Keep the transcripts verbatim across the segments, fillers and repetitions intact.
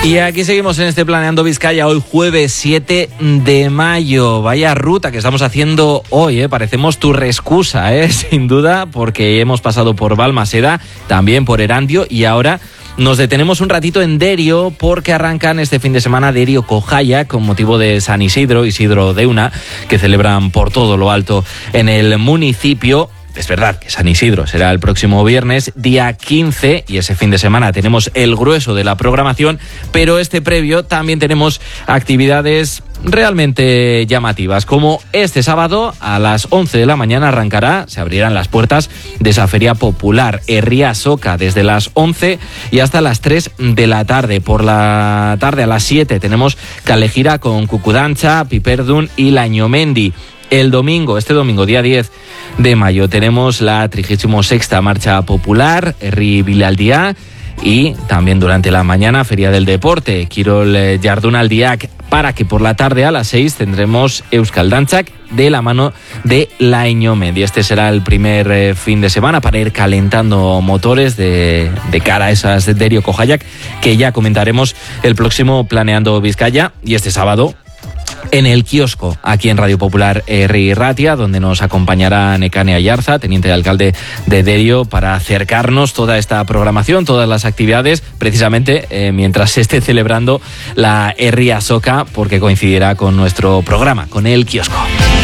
Y aquí seguimos en este Planeando Vizcaya, hoy jueves siete de mayo. Vaya ruta que estamos haciendo hoy, ¿eh? Parecemos Turrescusa, ¿eh? Sin duda, porque hemos pasado por Balmaseda, también por Erandio y ahora nos detenemos un ratito en Derio porque arrancan este fin de semana Derio Cojaya con motivo de San Isidro, Isidro Deuna, que celebran por todo lo alto en el municipio. Es verdad que San Isidro será el próximo viernes, día quince, y ese fin de semana tenemos el grueso de la programación, pero este previo también tenemos actividades realmente llamativas, como este sábado a las once de la mañana arrancará, se abrirán las puertas de esa feria popular Herria Soca desde las once y hasta las tres de la tarde. Por la tarde a las siete tenemos Calejira con Cucudancha, Piperdun y Lañomendi. El domingo, este domingo, día diez de mayo, tenemos la trigésima sexta Marcha Popular, Herri Vilaldiá, y también durante la mañana, Feria del Deporte, Kirol Jardunaldiak, para que por la tarde a las seis tendremos Euskal Dantzak de la mano de Lañomendi. Este será el primer eh, fin de semana para ir calentando motores de, de cara a esas de Derio Cojayac, que ya comentaremos el próximo Planeando Vizcaya, y este sábado en el kiosco, aquí en Radio Popular Herri Ratia, donde nos acompañará Nekane Ayarza, teniente de alcalde de Derio, para acercarnos toda esta programación, todas las actividades, precisamente eh, mientras se esté celebrando la Herria Soca, porque coincidirá con nuestro programa, con el kiosco.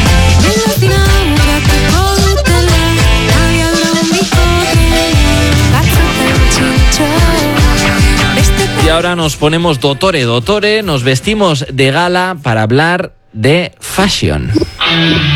Y ahora nos ponemos dotore, dotore, nos vestimos de gala para hablar de fashion.